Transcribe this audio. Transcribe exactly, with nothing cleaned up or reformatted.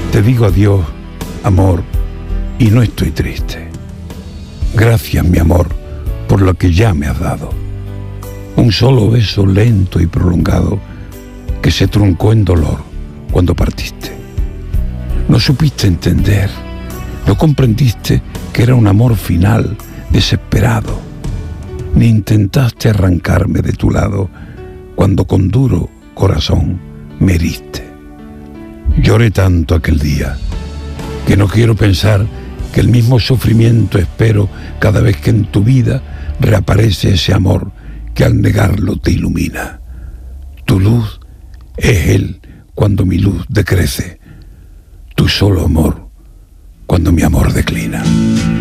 Te digo adiós, amor, y no estoy triste. Gracias, mi amor, por lo que ya me has dado. Un solo beso lento y prolongado que se truncó en dolor cuando partiste. No supiste entender, no comprendiste que era un amor final, desesperado, ni intentaste arrancarme de tu lado cuando con duro corazón me heriste. Lloré tanto aquel día que no quiero pensar que el mismo sufrimiento espero cada vez que en tu vida reaparece ese amor que al negarlo te ilumina. Tu luz es él cuando mi luz decrece, tu solo amor cuando mi amor declina.